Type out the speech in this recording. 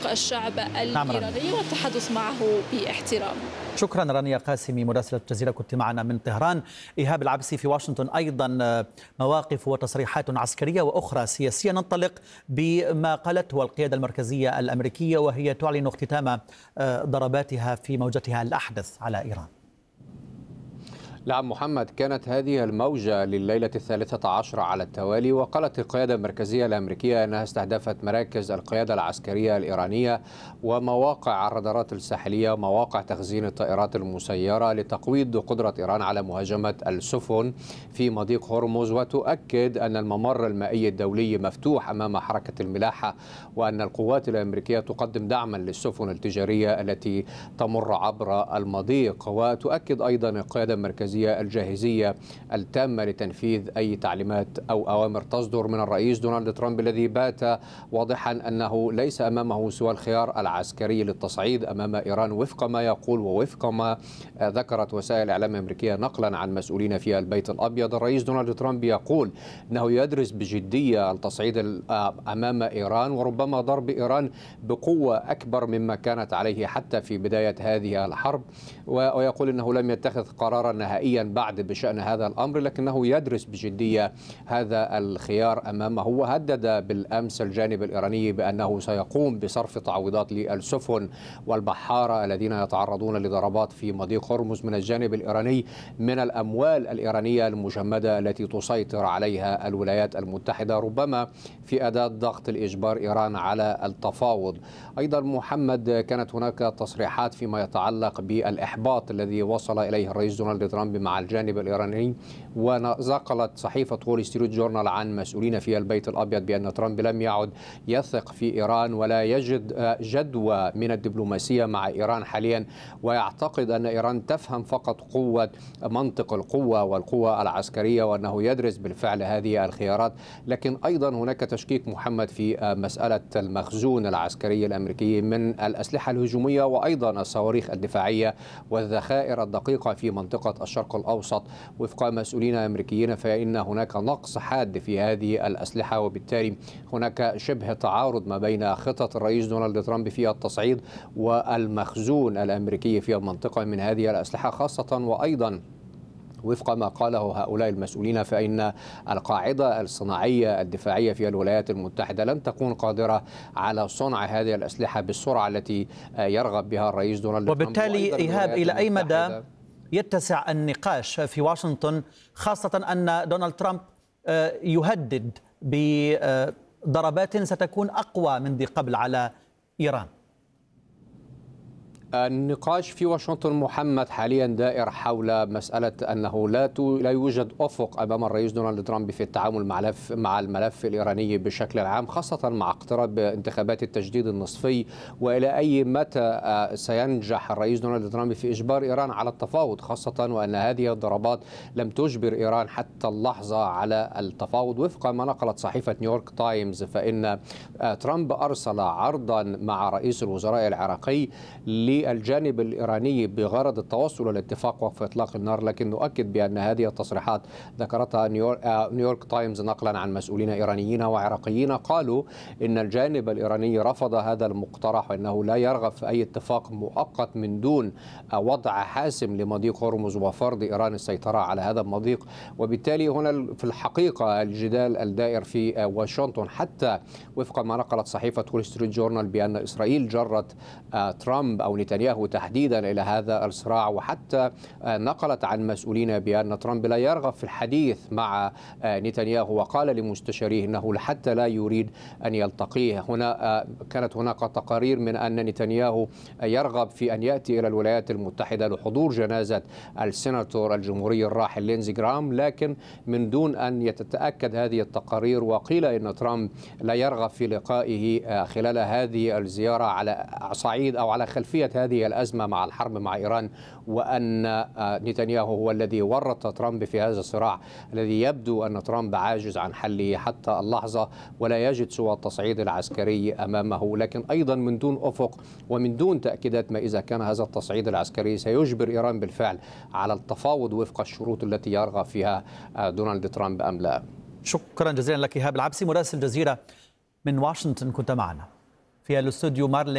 الشعب الإيراني والتحدث معه باحترام. شكرا رانيا قاسمي مراسلة الجزيرة، كنت معنا من طهران. إيهاب العبسي في واشنطن، أيضا مواقف وتصريحات عسكرية وأخرى سياسية. ننطلق بما قالته القيادة المركزية الأمريكية وهي تعلن اختتام ضرباتها في موجتها الأحدث على إيران. نعم محمد، كانت هذه الموجة لليلة 13 على التوالي، وقالت القيادة المركزية الأمريكية أنها استهدفت مراكز القيادة العسكرية الإيرانية ومواقع الرادارات الساحلية ومواقع تخزين الطائرات المسيرة لتقويض قدرة إيران على مهاجمة السفن في مضيق هرمز، وتؤكد أن الممر المائي الدولي مفتوح أمام حركة الملاحة، وأن القوات الأمريكية تقدم دعما للسفن التجارية التي تمر عبر المضيق. وتؤكد أيضا القيادة المركزية الجاهزية التامة لتنفيذ أي تعليمات أو أوامر تصدر من الرئيس دونالد ترامب، الذي بات واضحا أنه ليس أمامه سوى الخيار العسكري للتصعيد أمام إيران وفق ما يقول ووفق ما ذكرت وسائل الإعلام الأمريكية نقلا عن مسؤولين في البيت الأبيض. الرئيس دونالد ترامب يقول أنه يدرس بجدية التصعيد أمام إيران وربما ضرب إيران بقوة أكبر مما كانت عليه حتى في بداية هذه الحرب، ويقول أنه لم يتخذ قرارا نهائيا بعد بشأن هذا الأمر، لكنه يدرس بجدية هذا الخيار أمامه. وهدد بالأمس الجانب الإيراني بأنه سيقوم بصرف تعويضات للسفن والبحارة الذين يتعرضون لضربات في مضيق هرمز من الجانب الإيراني من الأموال الإيرانية المجمدة التي تسيطر عليها الولايات المتحدة، ربما في أداة ضغط لإجبار إيران على التفاوض. أيضا محمد، كانت هناك تصريحات فيما يتعلق بالإحباط الذي وصل إليه الرئيس دونالد ترامب مع الجانب الإيراني، ونقلت صحيفة وول ستريت جورنال عن مسؤولين في البيت الأبيض بأن ترامب لم يعد يثق في إيران ولا يجد جدوى من الدبلوماسية مع إيران حاليا، ويعتقد أن إيران تفهم فقط قوة منطق القوة والقوة العسكرية، وأنه يدرس بالفعل هذه الخيارات. لكن أيضا هناك تشكيك محمد في مسألة المخزون العسكري الأمريكي من الأسلحة الهجومية وأيضا الصواريخ الدفاعية والذخائر الدقيقة في منطقة الشرق الأوسط. وفق مسؤولين أمريكيين فإن هناك نقص حاد في هذه الأسلحة، وبالتالي هناك شبه تعارض ما بين خطط الرئيس دونالد ترامب في التصعيد والمخزون الأمريكي في المنطقة من هذه الأسلحة، خاصة وأيضا وفق ما قاله هؤلاء المسؤولين فإن القاعدة الصناعية الدفاعية في الولايات المتحدة لن تكون قادرة على صنع هذه الأسلحة بالسرعة التي يرغب بها الرئيس دونالد ترامب. وبالتالي إيهاب، إلى أي مدى يتسع النقاش في واشنطن، خاصة أن دونالد ترامب يهدد بضربات ستكون أقوى من ذي قبل على إيران؟ النقاش في واشنطن محمد حاليا دائر حول مسألة أنه لا يوجد أفق أمام الرئيس دونالد ترامب في التعامل مع الملف الإيراني بشكل عام، خاصة مع اقتراب انتخابات التجديد النصفي، وإلى أي متى سينجح الرئيس دونالد ترامب في إجبار إيران على التفاوض، خاصة وأن هذه الضربات لم تجبر إيران حتى اللحظة على التفاوض. وفق ما نقلت صحيفة نيويورك تايمز فإن ترامب أرسل عرضا مع رئيس الوزراء العراقي الجانب الإيراني بغرض التوصل لاتفاق وقف إطلاق النار، لكن نؤكد بأن هذه التصريحات ذكرتها نيويورك تايمز نقلا عن مسؤولين إيرانيين وعراقيين قالوا إن الجانب الإيراني رفض هذا المقترح وأنه لا يرغب في أي اتفاق مؤقت من دون وضع حاسم لمضيق هرمز وفرض إيران السيطرة على هذا المضيق. وبالتالي هنا في الحقيقة الجدال الدائر في واشنطن، حتى وفق ما نقلت صحيفة وول ستريت جورنال بأن إسرائيل جرت ترامب أو نتنياهو تحديدا إلى هذا الصراع، وحتى نقلت عن مسؤولين بأن ترامب لا يرغب في الحديث مع نتنياهو، وقال لمستشاريه أنه حتى لا يريد أن يلتقيه. هنا كانت هناك تقارير من أن نتنياهو يرغب في أن يأتي إلى الولايات المتحدة لحضور جنازة السيناتور الجمهوري الراحل لينزي جرام، لكن من دون أن تتأكد هذه التقارير. وقيل أن ترامب لا يرغب في لقائه خلال هذه الزيارة على صعيد أو على خلفية هذه الأزمة مع الحرب مع إيران، وأن نتنياهو هو الذي ورط ترامب في هذا الصراع الذي يبدو أن ترامب عاجز عن حله حتى اللحظة ولا يجد سوى التصعيد العسكري أمامه، لكن أيضا من دون أفق ومن دون تأكيدات ما إذا كان هذا التصعيد العسكري سيجبر إيران بالفعل على التفاوض وفق الشروط التي يرغب فيها دونالد ترامب أم لا. شكرا جزيلا لك إيهاب العبسي مراسل الجزيرة من واشنطن، كنت معنا في الاستوديو. مارلين